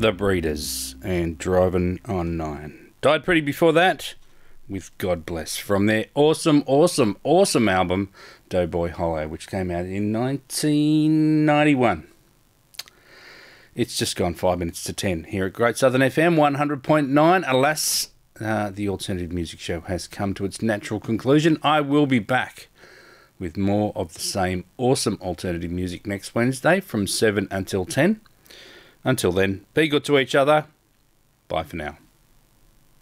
The Breeders and Driving on 9. Died Pretty before that with God Bless from their awesome album Doughboy Hollow, which came out in 1991. It's just gone 5 minutes to 10 here at Great Southern FM 100.9. Alas, the Alternative Music Show has come to its natural conclusion. I will be back with more of the same awesome alternative music next Wednesday from 7 until 10. Until then, be good to each other. Bye for now.